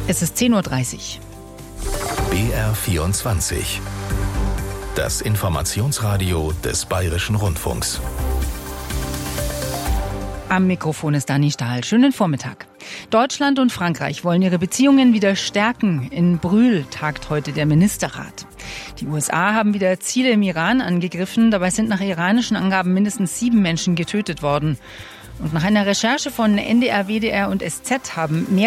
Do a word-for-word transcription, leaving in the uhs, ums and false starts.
Es ist zehn Uhr dreißig. B R vierundzwanzig. Das Informationsradio des Bayerischen Rundfunks. Am Mikrofon ist Dani Stahl. Schönen Vormittag. Deutschland und Frankreich wollen ihre Beziehungen wieder stärken. In Brühl tagt heute der Ministerrat. Die U S A haben wieder Ziele im Iran angegriffen. Dabei sind nach iranischen Angaben mindestens sieben Menschen getötet worden. Und nach einer Recherche von N D R, W D R und S Z haben mehr